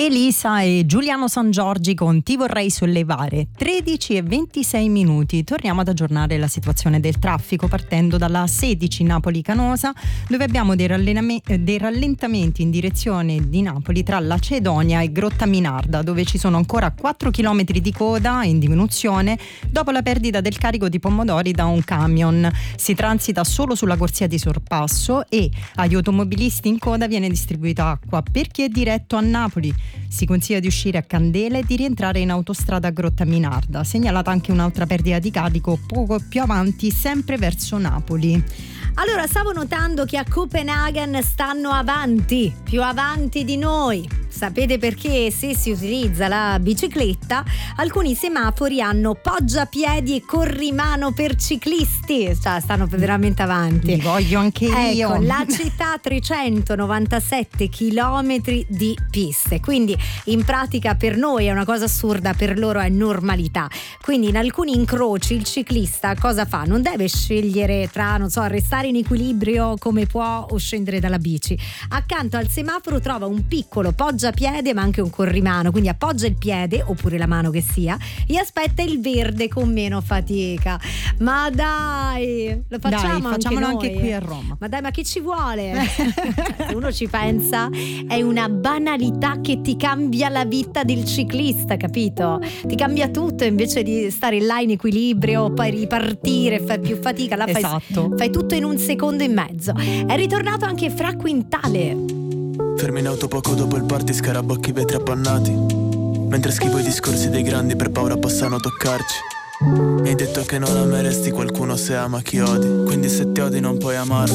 Elisa e Giuliano Sangiorgi con Ti vorrei sollevare. 13:26. Torniamo ad aggiornare la situazione del traffico partendo dalla 16 Napoli-Canosa, dove abbiamo dei rallentamenti in direzione di Napoli tra Lacedonia e Grottaminarda, dove ci sono ancora 4 km di coda in diminuzione dopo la perdita del carico di pomodori da un camion. Si transita solo sulla corsia di sorpasso e agli automobilisti in coda viene distribuita acqua per chi è diretto a Napoli. Si consiglia di uscire a Candela e di rientrare in autostrada a Grottaminarda. Segnalata anche un'altra perdita di carico poco più avanti, sempre verso Napoli. Allora, stavo notando che a Copenaghen stanno avanti, più avanti di noi. Sapete perché? Se si utilizza la bicicletta, alcuni semafori hanno poggiapiedi e corrimano per ciclisti. Cioè, stanno veramente avanti. Li voglio anche io. Ecco, la città ha 397 chilometri di piste, quindi in pratica per noi è una cosa assurda, per loro è normalità. Quindi in alcuni incroci il ciclista cosa fa? Non deve scegliere tra, non so, restare in equilibrio come può o scendere dalla bici. Accanto al semaforo trova un piccolo poggiapiede ma anche un corrimano, quindi appoggia il piede oppure la mano che sia e aspetta il verde con meno fatica. Ma dai, lo facciamo, facciamolo anche qui a Roma. Ma dai, ma chi ci vuole? Se uno ci pensa, è una banalità che ti cambia la vita del ciclista, capito? Ti cambia tutto, invece di stare là in equilibrio, poi ripartire, fai più fatica, là esatto. fai tutto in un secondo e mezzo. È ritornato anche Fra Quintale. Fermi in auto poco dopo il party, scarabocchi vetri appannati, mentre schivo i discorsi dei grandi per paura possano toccarci. Mi hai detto che non ameresti qualcuno se ama chi odi, quindi se ti odi non puoi amarlo.